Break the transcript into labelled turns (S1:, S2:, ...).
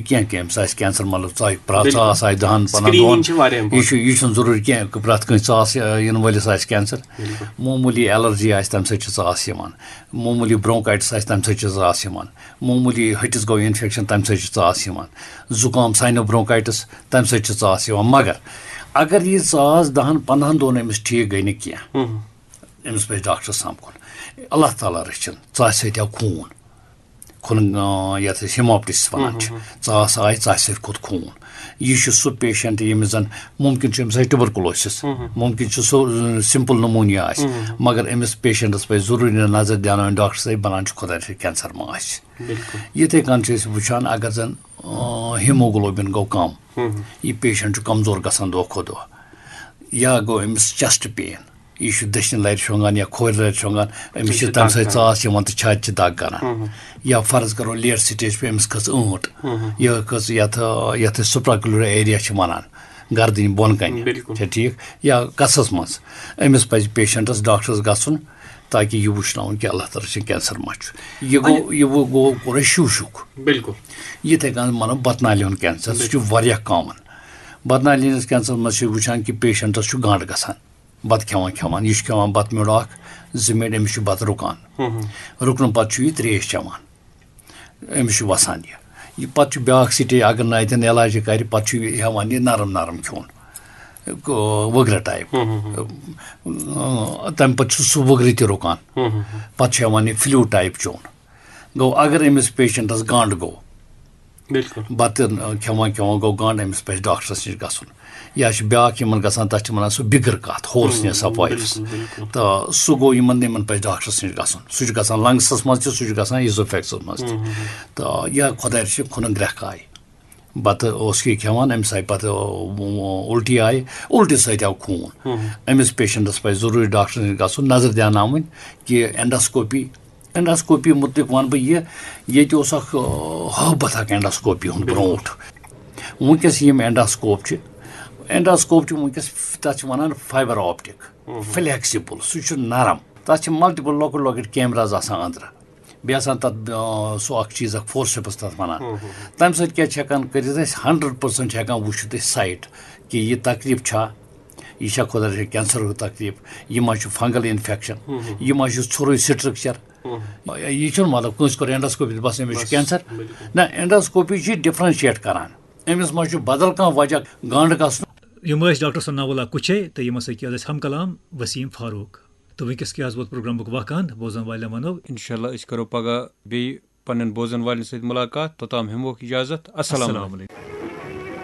S1: कि अम्स कैंसर मतलब त्रास आए 10-15 दोहन यह जरूरी कह प्रत त्रास इन वलिस कैंसर मामूली एलर्जी तम त्रास मामूली ब्रोंकाइटिस तम त्रास मामूली हटिस गो इन्फेक्शन तम त्रास जुकाम साइनो ब्रोंकाइटिस तम त्रास मगर अगर यह त्रास 10-15 दोहन अमिस ठीक गई कह अमिस पे डॉक्टर समकुन अल्लाह ताला रचन त्रास आव खून ये हेमोप्टिस वन त्रास आय त्रास खोत खून यह सह पेशेंट यमिस जन मुमकिन ट्यूबरकुलोसिस मुमकिन सिंपल नमूनिया मगर अमिस पेशेंटस पे जरूरी नजर दिन डॉक्टर साहब बनान खुदा कैंसर मा यथे कन वुचान अगर जन हीमोग्लोबिन गो कम यह पेशेंट कमजोर गसान दो खो दो या गो अमिस चेस्ट पेन यह दक्षिण लर शोंगान या खोर लर शोंगान अमिस तम त्रास तो छात दाग कर या फर्ज करो लेट स्टेज पे अमिस खस ऊँट यह खस ये सुप्राक्युलर एरिया वनान गर्दन बोन कन ठीक या कसस मज अमिस पज पेशेंटस डॉक्टर्स गसन ताकि यह वुचन कि अल्लाह ताला कैंसर मा यह गो शूशुक
S2: बिल्कुल
S1: ये कन मानो बतनाली हुन कैंसर सह कॉमन बतनाली कैंसर मज वुचान कि पेशेंटस गांड गसान बत खेवान यह खेवान बत मेड़ ज मेड़ अमिस बत रुकान रुकन पत् यह त्रेश चवान अमिस वसान यह पत् ब्या स्टेज अगर ना अतन इलाज कर पत् हेवान यह नरम नरम खोन वग्र टाइप तम पे सह वग्र त रुकान पत् हेवान यह फ्लू टाइप चोन गो अगर अमिस पेशेंटस गांड गो बत खेवान गो गांड अमिस पे डॉक्टरस नश गसन या ब्या गसान तथ वन सह बिगर कत होर्सनेस ऑफ वॉइस तो सह गो इन पे डॉक्टरस नश गसन सह गसान लंग्सस मज सह गसान इसोफेक्सस मज तो या खुदा खुन ग्रह आय बत खेवान अमिस आई पे उल्टी आय उल्टी सत आव खून अमिस पेशेंटस पे जरूरी डॉक्टर नश गसन नजर देन कि एंडोस्कोपी मुतलिक वन बह ये हबत एंडोस्कोपी हूँ ब्रोट वनकस एंडोस्कोप वनकस तथ वन फाइबर ऑप्टिक फ्लेक्सिबल सह नरम तथ मल्टिपल लॉकट लॉकट कैमराज अंदर बे तथ सह चीज फोर्सेप्स तथ वन तम सकान कर 100% हेकान वुचित साइट कि यह तकलीफ यह खुदा कैंसर तकलीफ यह फंगल इन्फेक्शन यह छुर स्ट्रक्चर यह मतलब कंस कोर एंडोस्कोपी बस अमिस कैंसर ना एंडोस्कोपी डिफरेंशिएट करान अमिस मा बदल कह वजह गांड गसन
S3: यम डॉक्टर सनाउल्लाह कुचे तो यम हम कलाम वसीम फारूक तो वनकस क्या वो प्रोग्राम वकान बोजन वाले वनो
S2: इंशाल्लाह करो पगह बे पन्न बोजन वाले मुलाकात तोताम हमो इजाजत अस्सलाम वालेकुम।